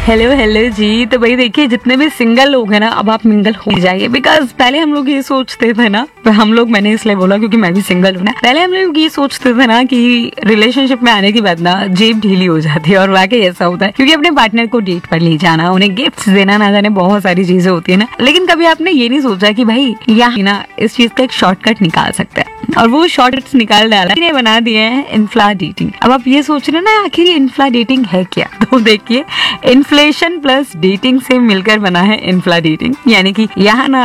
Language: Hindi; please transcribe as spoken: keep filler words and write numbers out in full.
हेलो हेलो जी। तो भाई देखिए, जितने भी सिंगल लोग हैं ना, अब आप मिंगल हो जाइए। बिकॉज पहले हम लोग ये सोचते थे ना, हम लोग मैंने इसलिए बोला क्योंकि मैं भी सिंगल हूँ ना। पहले हम लोग ये सोचते थे ना कि रिलेशनशिप में आने के बाद ना जेब ढीली हो जाती है, और वाकई ऐसा होता है। क्योंकि अपने पार्टनर को डेट पर ले जाना, उन्हें गिफ्ट देना, ना जाने बहुत सारी चीजें होती है ना। लेकिन कभी आपने ये नहीं सोचा कि भाई यहाँ ना इस चीज का एक शॉर्टकट निकाल सकते हैं, और वो शॉर्टकट्स निकाल डाला, इन्हें बना दिए हैं इन्फ्ला डेटिंग। अब आप ये सोच रहे हैं ना, आखिर इन्फ्ला डेटिंग है क्या? तो देखिए, इन्फ्लेशन प्लस डेटिंग से मिलकर बना है इन्फ्ला डेटिंग। यानी कि यहाँ ना